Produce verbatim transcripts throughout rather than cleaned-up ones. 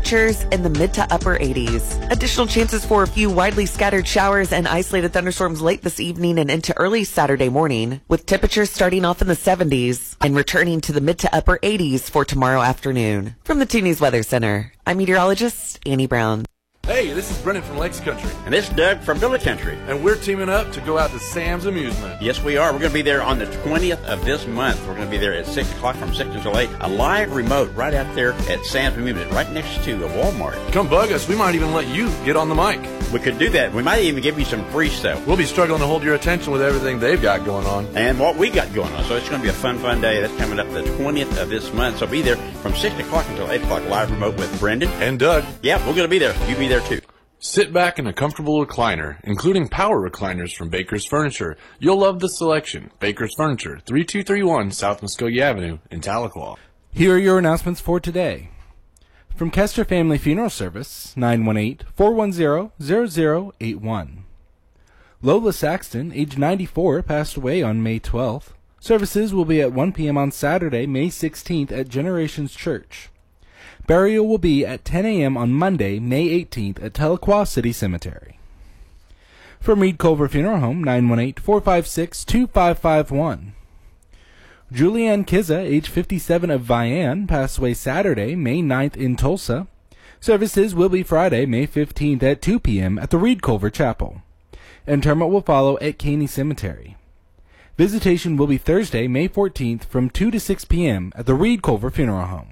temperatures in the mid to upper eighties. Additional chances for a few widely scattered showers and isolated thunderstorms late this evening and into early Saturday morning, with temperatures starting off in the seventies and returning to the mid to upper eighties for tomorrow afternoon. From the two News Weather Center, I'm meteorologist Annie Brown. Hey, this is Brennan from Lakes Country. And this is Doug from Billy Country. And we're teaming up to go out to Sam's Amusement. Yes, we are. We're going to be there on the twentieth of this month. We're going to be there at six o'clock from six until eight. A live remote right out there at Sam's Amusement, right next to a Walmart. Come bug us. We might even let you get on the mic. We could do that. We might even give you some free stuff. We'll be struggling to hold your attention with everything they've got going on. And what we got going on. So it's going to be a fun, fun day. That's coming up the twentieth of this month. So be there from six o'clock until eight o'clock, live remote with Brendan. And Doug. Yeah, we're going to be there. You be there too. Sit back in a comfortable recliner, including power recliners from Baker's Furniture. You'll love the selection. Baker's Furniture, thirty-two thirty-one South Muskogee Avenue in Tahlequah. Here are your announcements for today. From Kester Family Funeral Service, nine one eight, four one zero, zero zero eight one. Lola Saxton, age ninety-four, passed away on May twelfth. Services will be at one p.m. on Saturday, May sixteenth at Generations Church. Burial will be at ten a.m. on Monday, May eighteenth at Tahlequah City Cemetery. From Reed Culver Funeral Home, nine one eight, four five six, two five five one. Julianne Kizza, age fifty-seven of Vian, passed away Saturday, May ninth in Tulsa. Services will be Friday, May fifteenth at two p.m. at the Reed Culver Chapel. Interment will follow at Caney Cemetery. Visitation will be Thursday, May fourteenth from two to six p.m. at the Reed Culver Funeral Home.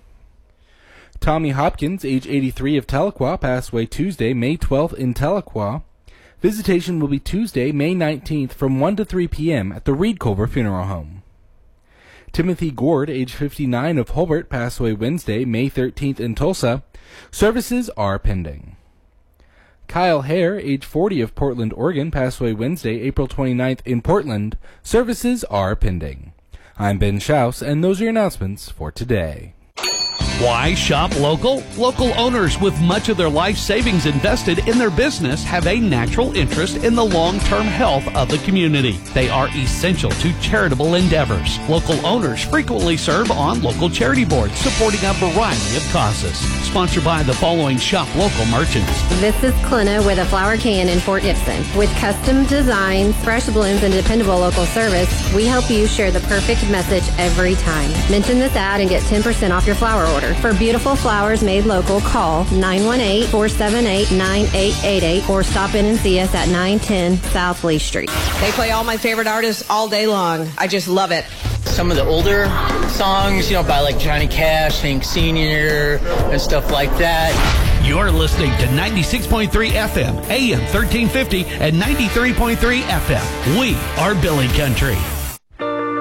Tommy Hopkins, age eighty-three of Tahlequah, passed away Tuesday, May twelfth in Tahlequah. Visitation will be Tuesday, May nineteenth from one to three p.m. at the Reed Culver Funeral Home. Timothy Gord, age fifty-nine of Hobart, passed away Wednesday, May thirteenth in Tulsa. Services are pending. Kyle Hare, age forty of Portland, Oregon, passed away Wednesday, April twenty-ninth in Portland. Services are pending. I'm Ben Schaus, and those are your announcements for today. Why shop local? Local owners with much of their life savings invested in their business have a natural interest in the long-term health of the community. They are essential to charitable endeavors. Local owners frequently serve on local charity boards supporting a variety of causes. Sponsored by the following shop local merchants. This is Clina with a flower can in Fort Gibson. With custom designs, fresh blooms, and dependable local service, we help you share the perfect message every time. Mention this ad and get ten percent off your flower order. For beautiful flowers made local, call nine one eight, four seven eight, nine eight eight eight or stop in and see us at nine ten South Lee Street. They play all my favorite artists all day long. I just love it. Some of the older songs, you know, by like Johnny Cash, Hank Senior, and stuff like that. You're listening to ninety-six point three F M, A M thirteen fifty, and ninety-three point three F M. We are Billy Country.